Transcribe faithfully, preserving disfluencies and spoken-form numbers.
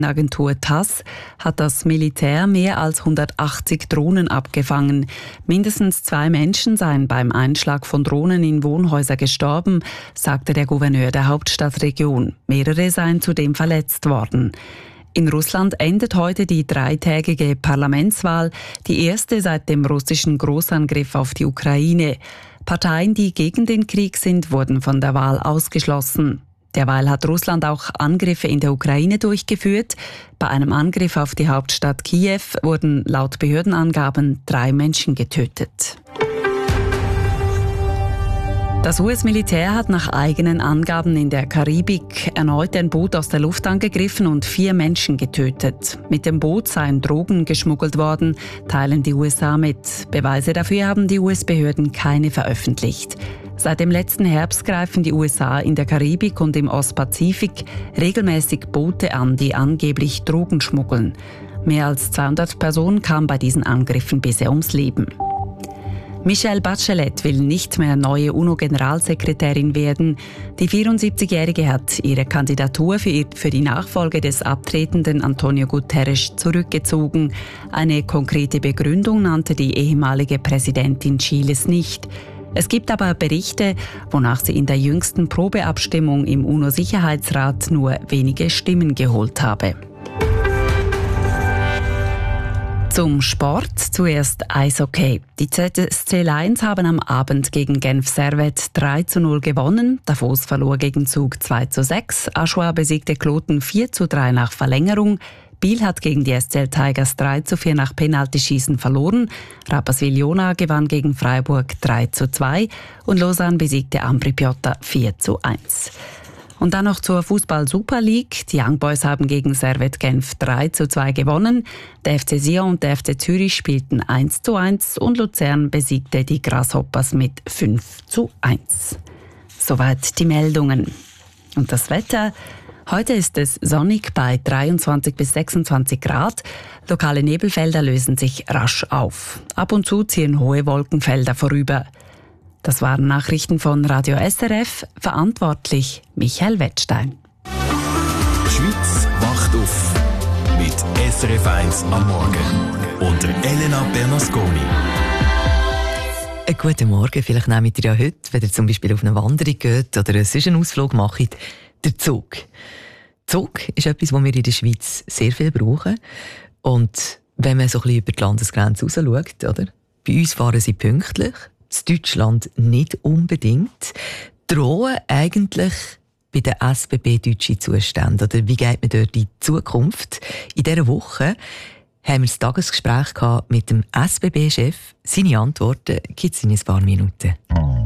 Agentur TASS hat das Militär mehr als hundertachtzig Drohnen abgefangen. Mindestens zwei Menschen seien beim Einschlag von Drohnen in Wohnhäuser gestorben, sagte der Gouverneur der Hauptstadtregion. Mehrere seien zudem verletzt worden. In Russland endet heute die dreitägige Parlamentswahl, die erste seit dem russischen Großangriff auf die Ukraine. Parteien, die gegen den Krieg sind, wurden von der Wahl ausgeschlossen. Derweil hat Russland auch Angriffe in der Ukraine durchgeführt. Bei einem Angriff auf die Hauptstadt Kiew wurden laut Behördenangaben drei Menschen getötet. Das U S-Militär hat nach eigenen Angaben in der Karibik erneut ein Boot aus der Luft angegriffen und vier Menschen getötet. Mit dem Boot seien Drogen geschmuggelt worden, teilen die U S A mit. Beweise dafür haben die U S-Behörden keine veröffentlicht. Seit dem letzten Herbst greifen die U S A in der Karibik und im Ostpazifik regelmäßig Boote an, die angeblich Drogen schmuggeln. Mehr als zweihundert Personen kamen bei diesen Angriffen bisher ums Leben. Michelle Bachelet will nicht mehr neue UNO-Generalsekretärin werden. Die vierundsiebzigjährige hat ihre Kandidatur für, ihr, für die Nachfolge des abtretenden Antonio Guterres zurückgezogen. Eine konkrete Begründung nannte die ehemalige Präsidentin Chiles nicht. Es gibt aber Berichte, wonach sie in der jüngsten Probeabstimmung im UNO-Sicherheitsrat nur wenige Stimmen geholt habe. Zum Sport zuerst Eishockey. Die Z S C Lions haben am Abend gegen Genf Servette drei zu null gewonnen. Davos verlor gegen Zug zwei zu sechs. Aschua besiegte Kloten vier zu drei nach Verlängerung. Biel hat gegen die S C L Tigers drei zu vier nach Penaltyschießen verloren. Rapperswil-Jona gewann gegen Freiburg drei zu zwei und Lausanne besiegte Ambri Piotta vier zu eins. Und dann noch zur Fußball-Super League. Die Young Boys haben gegen Servette Genf drei zu zwei gewonnen. Der F C Sion und der F C Zürich spielten eins zu eins und Luzern besiegte die Grasshoppers mit fünf zu eins. Soweit die Meldungen. Und das Wetter? Heute ist es sonnig bei dreiundzwanzig bis sechsundzwanzig Grad. Lokale Nebelfelder lösen sich rasch auf. Ab und zu ziehen hohe Wolkenfelder vorüber. Das waren Nachrichten von Radio S R F, verantwortlich Michael Wettstein. Die Schweiz wacht auf mit S R F eins am Morgen unter Elena Bernasconi. Einen guten Morgen, vielleicht nehmt ihr ja heute, wenn ihr zum Beispiel auf eine Wanderung geht oder sonst einen Ausflug macht, der Zug. Zug ist etwas, das wir in der Schweiz sehr viel brauchen. Und wenn man so ein bisschen über die Landesgrenze raus schaut, oder? Bei uns fahren sie pünktlich, in Deutschland nicht unbedingt. Drohen eigentlich bei den S B B deutsche Zustände? Oder wie geht man dort in die Zukunft? In dieser Woche haben wir ein Tagesgespräch mit dem S B B-Chef. Seine Antworten gibt es in ein paar Minuten.